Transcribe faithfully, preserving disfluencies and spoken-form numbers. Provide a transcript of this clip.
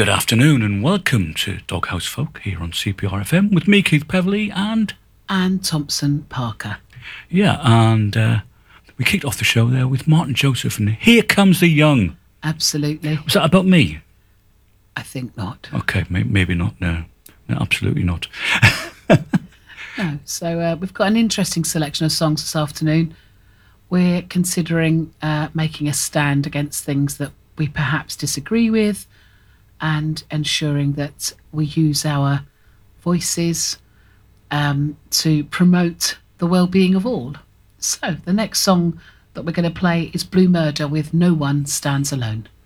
Good afternoon and welcome to Doghouse Folk here on C P R F M with me, Keith Peverley, and... Anne Thompson Parker. Yeah, and uh, we kicked off the show there with Martin Joseph and Here Comes the Young. Absolutely. Was that about me? I think not. Okay, may- maybe not, no. No, absolutely not. No, so uh, we've got an interesting selection of songs this afternoon. We're considering uh, making a stand against things that we perhaps disagree with and ensuring that we use our voices um, to promote the well-being of all. So the next song that we're going to play is Blue Murder with No One Stands Alone.